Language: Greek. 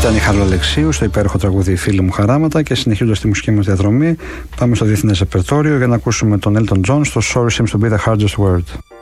Ήταν η Χαρούλα Αλεξίου στο υπέροχο τραγούδι «Φίλοι μου χαράματα» και συνεχίζοντας τη μουσική μας διαδρομή πάμε στο διεθνές ρεπερτόριο για να ακούσουμε τον Elton John στο Sorry Seems to be the Hardest Word.